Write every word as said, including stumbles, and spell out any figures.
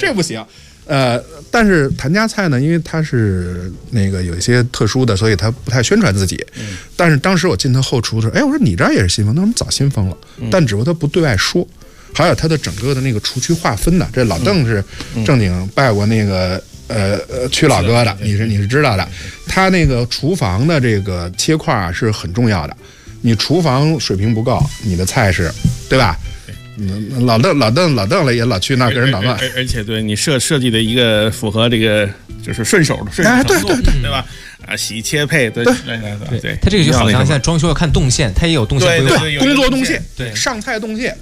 这不行。呃，但是谭家菜呢，因为他是那个有一些特殊的，所以他不太宣传自己。嗯、但是当时我进他后厨的时候，哎，我说你这儿也是新风，那我们早新风了，嗯、但只不过他不对外说。还有他的整个的那个厨区划分呢，这老邓是正经拜过那个呃呃曲老哥的，你是你是知道的。他那个厨房的这个切块啊是很重要的，你厨房水平不够，你的菜是，对吧？嗯，老邓老邓老邓了也老去那儿给人捣乱， 而而且对你设设计的一个符合这个就是顺手的顺手哎，对对对， 对吧？啊，洗切配，对对对对，它这个就好像现在装修要看动线，它也有动线规划， 对工作动线， 对上菜动线。